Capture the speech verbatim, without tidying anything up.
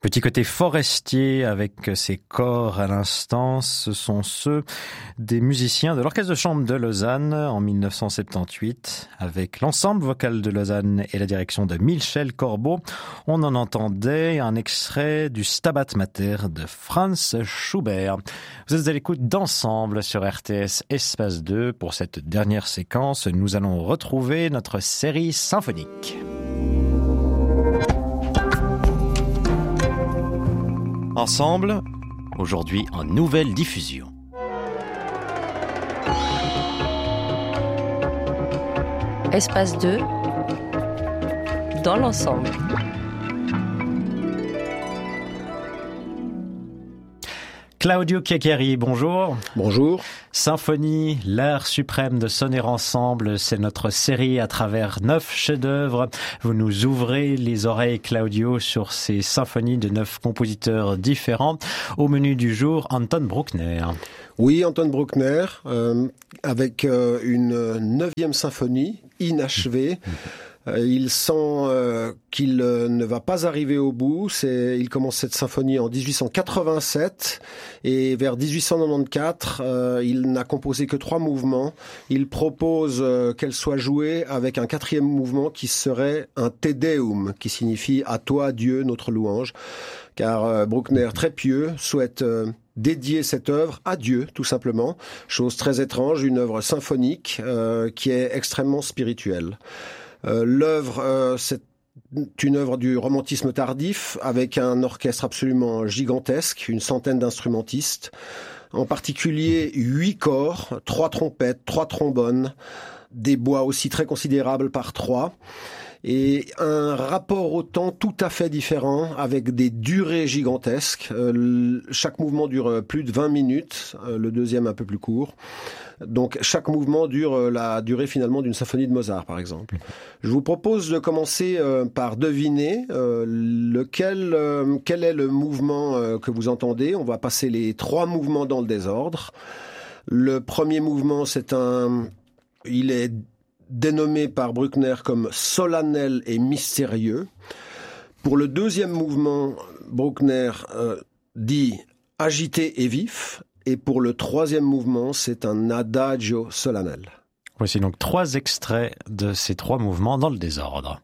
Petit côté forestier avec ses corps à l'instant, ce sont ceux des musiciens de l'Orchestre de chambre de Lausanne en mille neuf cent soixante-dix-huit avec l'ensemble vocal de Lausanne et la direction de Michel Corbeau. On en entendait un extrait du Stabat Mater de Franz Schubert. Vous êtes à l'écoute d'Ensemble sur R T S Espace deux. Pour cette dernière séquence, nous allons retrouver notre série symphonique. Ensemble, aujourd'hui en nouvelle diffusion. Espace deux, dans l'ensemble. Claudio Chiacchieri, bonjour. Bonjour. Symphonie, l'art suprême de sonner ensemble, c'est notre série à travers neuf chefs-d'œuvre. Vous nous ouvrez les oreilles, Claudio, sur ces symphonies de neuf compositeurs différents. Au menu du jour, Anton Bruckner. Oui, Anton Bruckner, euh, avec euh, une neuvième symphonie inachevée. Il sent euh, qu'il euh, ne va pas arriver au bout. C'est, il commence cette symphonie en dix-huit cent quatre-vingt-sept et vers dix-huit cent quatre-vingt-quatorze, euh, il n'a composé que trois mouvements. Il propose euh, qu'elle soit jouée avec un quatrième mouvement qui serait un Te Deum, qui signifie « À toi, Dieu, notre louange », car euh, Bruckner, très pieux, souhaite euh, dédier cette œuvre à Dieu, tout simplement. Chose très étrange, une œuvre symphonique euh, qui est extrêmement spirituelle. Euh, l'œuvre, euh, c'est une œuvre du romantisme tardif avec un orchestre absolument gigantesque, une centaine d'instrumentistes, en particulier huit corps, trois trompettes, trois trombones, des bois aussi très considérables par trois, et un rapport au temps tout à fait différent avec des durées gigantesques. Euh, chaque mouvement dure plus de vingt minutes, euh, le deuxième un peu plus court. Donc chaque mouvement dure la durée finalement d'une symphonie de Mozart, par exemple. Je vous propose de commencer euh, par deviner euh, lequel, euh, quel est le mouvement euh, que vous entendez. On va passer les trois mouvements dans le désordre. Le premier mouvement, c'est un... Il est dénommé par Bruckner comme solennel et mystérieux. Pour le deuxième mouvement, Bruckner euh, dit agité et vif. Et pour le troisième mouvement, c'est un adagio solennel. Voici donc trois extraits de ces trois mouvements dans le désordre.